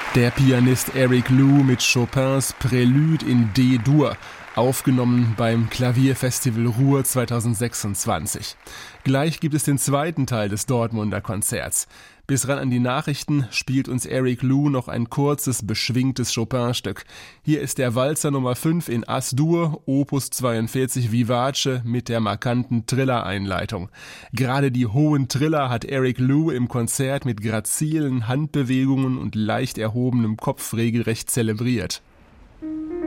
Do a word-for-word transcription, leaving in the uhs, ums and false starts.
Der Pianist Eric Lou mit Chopins Prélude in D-Dur, aufgenommen beim Klavierfestival Ruhr zweitausendsechsundzwanzig. Gleich gibt es den zweiten Teil des Dortmunder Konzerts. Bis ran an die Nachrichten spielt uns Eric Lou noch ein kurzes, beschwingtes Chopin-Stück. Hier ist der Walzer Nummer fünf in As-Dur, Opus zweiundvierzig Vivace mit der markanten Triller-Einleitung. Gerade die hohen Triller hat Eric Lou im Konzert mit grazilen Handbewegungen und leicht erhobenem Kopf regelrecht zelebriert.